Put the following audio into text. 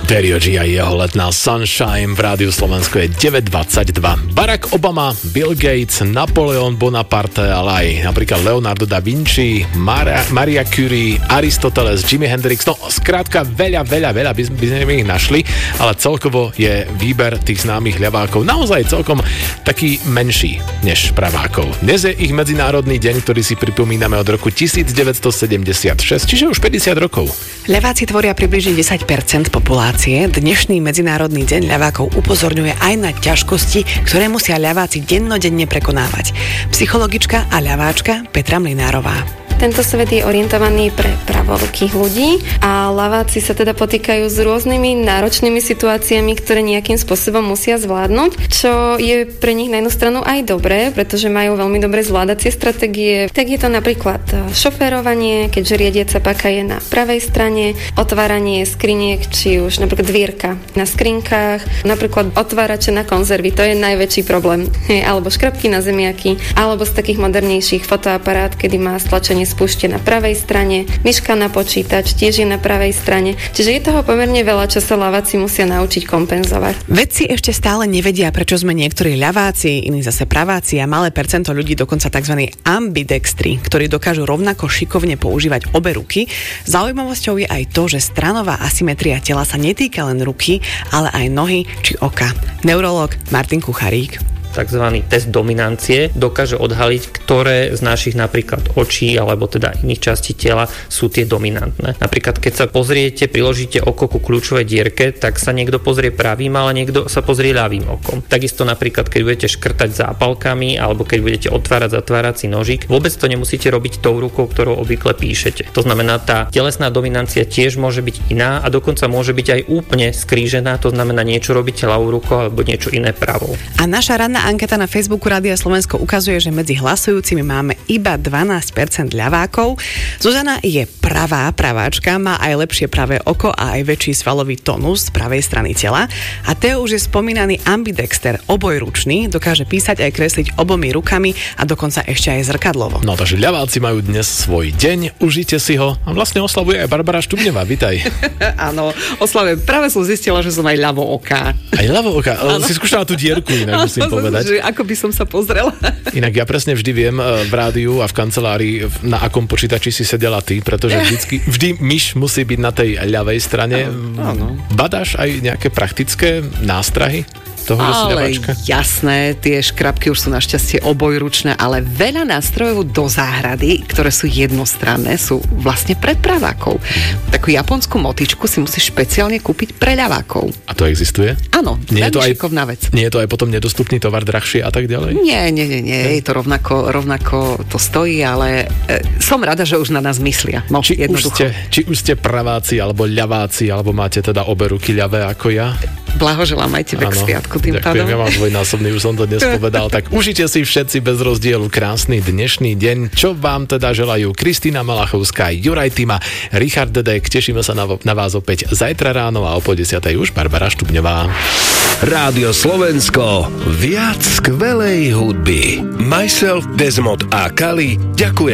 Dario G a jeho letná Sunshine v Rádiu Slovensko je 9.22. Barack Obama, Bill Gates, Napoleon Bonaparte, ale aj napríklad Leonardo da Vinci, Maria Curie, Aristoteles, Jimi Hendrix, no skrátka veľa by sme ich našli, ale celkovo je výber tých známych ľavákov naozaj celkom taký menší než pravákov. Dnes je ich medzinárodný deň, ktorý si pripomíname od roku 1976, čiže už 50 rokov. Ľaváci tvoria približne 10% populácie. Dnešný medzinárodný deň ľavákov upozorňuje aj na ťažkosti, ktoré musia ľaváci dennodenne prekonávať. Psychologička a ľaváčka Petra Mlynárová. Tento svet je orientovaný pre pravorukých ľudí a ľaváci sa teda potýkajú s rôznymi náročnými situáciami, ktoré nejakým spôsobom musia zvládnuť, čo je pre nich na jednu stranu aj dobré, pretože majú veľmi dobré zvládacie stratégie. Tak je to napríklad šoférovanie, keďže riadiaca páka je na pravej strane, otváranie skriniek, či už napríklad dvierka na skrinkách, napríklad otvárače na konzervy, to je najväčší problém. Alebo škrabky na zemiaky, alebo z takých modernejších fotoaparát, kedy má stlačenie spúšte na pravej strane, myška na počítač tiež je na pravej strane. Čiže je toho pomerne veľa, čo sa ľaváci musia naučiť kompenzovať. Vedci ešte stále nevedia, prečo sme niektorí ľaváci, iní zase praváci a malé percento ľudí dokonca tzv. Ambidextri, ktorí dokážu rovnako šikovne používať obe ruky. Zaujímavosťou je aj to, že stranová asymetria tela sa netýka len ruky, ale aj nohy či oka. Neurológ Martin Kucharík. Takzvaný test dominancie dokáže odhaliť, ktoré z našich napríklad očí alebo teda iných častí tela sú tie dominantné. Napríklad keď sa pozriete, priložíte oko ku kľúčovej dierke, tak sa niekto pozrie pravým, ale niekto sa pozrie ľavým okom. Takisto napríklad keď budete škrtať zápalkami alebo keď budete otvárať zatvárací nožík, vôbec to nemusíte robiť tou rukou, ktorou obvykle píšete. To znamená, tá telesná dominancia tiež môže byť iná a dokonca môže byť aj úplne skrížená, to znamená niečo robíte ľavou rukou alebo niečo iné pravou. A naša ranná anketa na Facebooku Rádia Slovensko ukazuje, že medzi hlasujúcimi máme iba 12% ľavákov. Zuzana je praváčka, má aj lepšie pravé oko a aj väčší svalový tonus z pravej strany tela. A Teo už je spomínaný ambidexter, obojručný, dokáže písať aj kresliť obomi rukami a dokonca ešte aj zrkadlovo. No takže ľaváci majú dnes svoj deň, užite si ho a vlastne oslavuje aj Barbara Štubňová, vitaj. Áno, oslavujem. Práve som zistila, že som aj ľavooká. Aj ľavooká? Si skúšala tú dierku, inak musím povedať. Ako by som sa pozrela. Inak ja presne vždy viem v rádiu a v kancelárii, na akom počítači si sedela ty, pretože vždy myš musí byť na tej ľavej strane. Áno. Badáš aj nejaké praktické nástrahy toho, že si ľaváčka? Jasné, tie škrabky už sú našťastie obojručné, ale veľa nástrojov do záhrady, ktoré sú jednostranné, sú vlastne pre pravákov. Takú japonskú motičku si musíš špeciálne kúpiť pre ľavákov. A to existuje? Áno, veľmi šikovná vec. Nie je to aj potom nedostupný tovar, drahšie a tak ďalej? Nie, je to rovnako to stojí, ale som rada, že už na nás myslia. No, či už ste praváci, alebo ľaváci, alebo máte teda obe ruky ľavé ako ja? Blahoželám aj tebe k sviatku tým pádom. Ďakujem, ja mám dvojnásobný, už som to dnes povedal. Tak užite si všetci bez rozdielu krásny dnešný deň. Čo vám teda želajú Kristína Malachovská, Juraj Tima, Richard Dedek. Tešíme sa na vás opäť zajtra ráno a o 10:00 už Barbara Štubňová. Rádio Slovensko, viac skvelej hudby. Myself, Desmond a Kali ďakujem.